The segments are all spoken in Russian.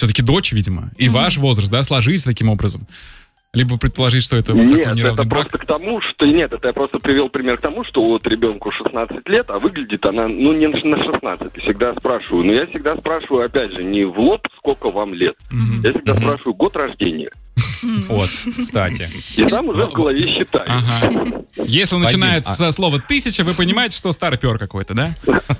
все-таки дочь, видимо, и ваш возраст, да, сложились таким образом. Либо предположить, что это вот нет, такой неравный это брак. просто к тому, что... Нет, это я просто привел пример к тому, что вот ребенку 16 лет, а выглядит она, ну, не на 16. Я всегда спрашиваю. Но я всегда спрашиваю, опять же, не в лоб, сколько вам лет. Я всегда спрашиваю год рождения. Вот, кстати. И сам уже в голове считаю. Ага. Если он начинает со слова 1000, вы понимаете, что старпер какой-то, да?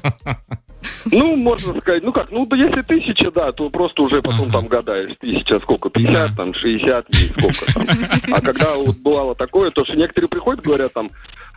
Ну, можно сказать, ну как, ну, да если 1000, да, то просто уже потом там гадаешь, 1000 сколько, 50, там, 60, и сколько там. А когда вот бывало такое, то что некоторые приходят, говорят, там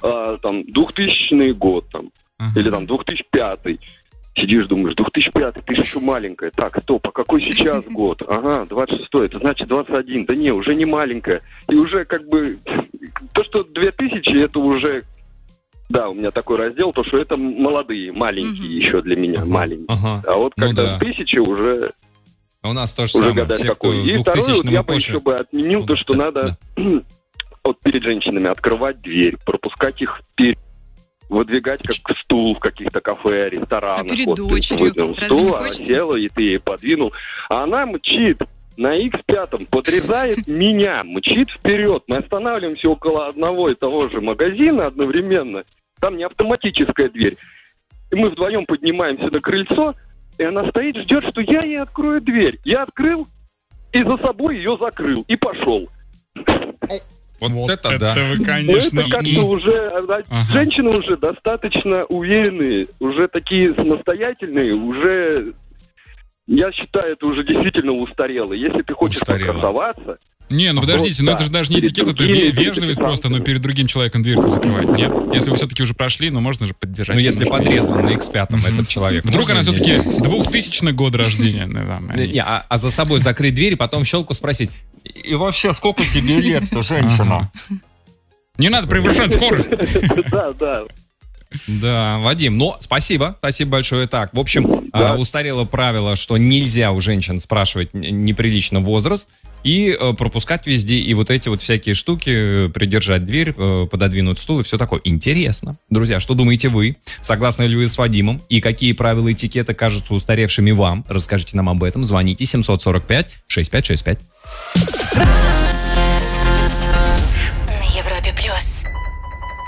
2000 год, там, или там 2005. Сидишь, думаешь, 2005, ты же еще маленькая. Так, стоп, а какой сейчас год? Ага, 26-й, это значит 21. Да не, уже не маленькая. И уже как бы, то, что 2000, это уже... Да, у меня такой раздел, то, что это молодые, маленькие еще для меня, маленькие. А вот когда 1000 уже... У нас тоже уже самое. гадать Все, какой. И второе, вот я бы еще бы отменил то, что надо вот перед женщинами открывать дверь, пропускать их вперед, выдвигать как стул в каких-то кафе, ресторанах. А перед вот, дочерью разве стул, не хочется? села, и ты ей подвинул. А она мчит на X5, подрезает меня, мчит вперед. Мы останавливаемся около одного и того же магазина одновременно. Там не автоматическая дверь. И мы вдвоем поднимаемся на крыльцо, и она стоит, ждет, что я ей открою дверь. Я открыл, и за собой ее закрыл, и пошел. Вот это да. вы, конечно. Это как-то уже... Женщины уже достаточно уверенные, уже такие самостоятельные, уже... Я считаю, это уже действительно устарело. Если ты хочешь покрасоваться... Не, ну подождите, ну это же даже не этикет, это вежливость просто, но перед другим человеком дверь-то закрывать, нет? Если вы все-таки уже прошли, ну можно же поддержать. Ну если подрезан на X5 этот человек. Вдруг она все-таки 2000 года рождения. А за собой закрыть дверь и потом в щелку спросить: и вообще, сколько тебе лет-то, женщина? Не надо превышать скорость. Да. Да, Вадим, но спасибо большое. Так, в общем, устарело правило, что нельзя у женщин спрашивать неприлично возраст и пропускать везде, и вот эти вот всякие штуки, придержать дверь, пододвинуть стул и все такое. Интересно. Друзья, что думаете вы? Согласны ли вы с Вадимом? И какие правила этикета кажутся устаревшими вам? Расскажите нам об этом. Звоните 745-6565.